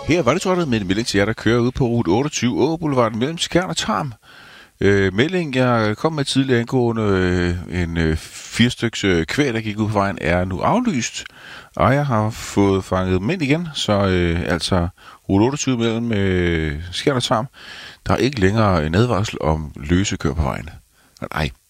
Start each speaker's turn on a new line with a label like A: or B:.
A: Her var det trådtet med en melding til jer, der kører ud på rute 28 Åboulevarden mellem Skjern og Tarm. Melding, jeg kom med tidligere angående en 4 styks kvæg, der gik ud på vejen, er nu aflyst. Og jeg har fået fanget dem ind igen, så altså rute 28 mellem Skjern og Tarm, der er ikke længere en advarsel om løse kør på vejen. Nej.